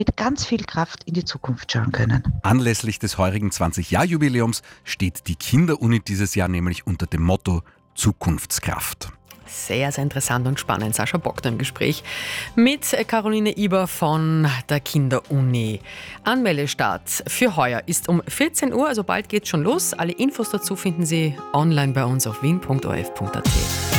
mit ganz viel Kraft in die Zukunft schauen können. Anlässlich des heurigen 20-Jahr-Jubiläums steht die Kinderuni dieses Jahr nämlich unter dem Motto Zukunftskraft. Sehr, sehr interessant und spannend. Sascha Bock im Gespräch mit Caroline Iber von der Kinderuni. Anmeldestart für heuer ist um 14 Uhr, also bald geht's schon los. Alle Infos dazu finden Sie online bei uns auf wien.orf.at.